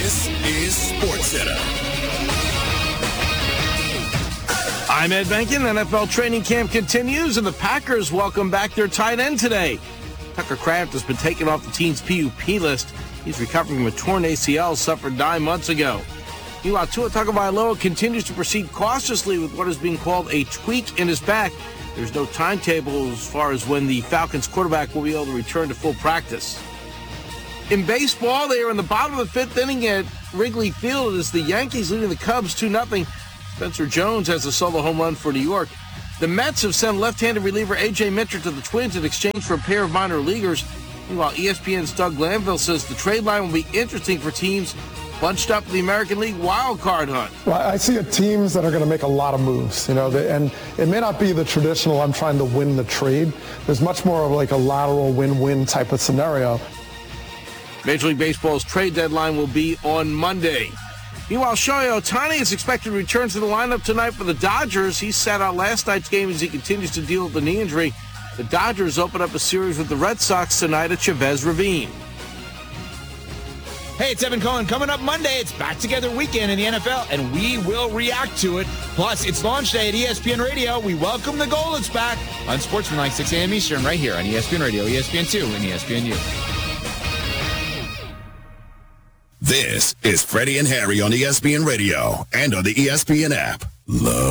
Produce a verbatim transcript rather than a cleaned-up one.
This is SportsCenter. I'm Ed Benkin. N F L training camp continues, and the Packers welcome back their tight end today. Tucker Kraft has been taken off the team's P U P list. He's recovering from a torn A C L suffered nine months ago. Meanwhile, Tua Tagovailoa continues to proceed cautiously with what is being called a tweak in his back. There's no timetable as far as when the Falcons quarterback will be able to return to full practice. In baseball, they are in the bottom of the fifth inning at Wrigley Field as the Yankees leading the Cubs two nothing. Spencer Jones has a solo home run for New York. The Mets have sent left-handed reliever A J Minter to the Twins in exchange for a pair of minor leaguers. Meanwhile, E S P N's Doug Glanville says the trade line will be interesting for teams bunched up in the American League wild card hunt. Well, I see teams that are going to make a lot of moves, you know, they, and it may not be the traditional I'm trying to win the trade. There's much more of like a lateral win-win type of scenario. Major League Baseball's trade deadline will be on Monday. Meanwhile, Shohei Ohtani is expected to return to the lineup tonight for the Dodgers. He sat out last night's game as he continues to deal with the knee injury. The Dodgers open up a series with the Red Sox tonight at Chavez Ravine. Hey, it's Evan Cohen. Coming up Monday, it's Back Together Weekend in the N F L, and we will react to it. Plus, it's launch day at E S P N Radio. We welcome the Goldens back on Sportsmanlike, six a.m. Eastern, right here on E S P N Radio, E S P N two, and E S P N U. This is Freddie and Harry on E S P N Radio and on the E S P N app. Love.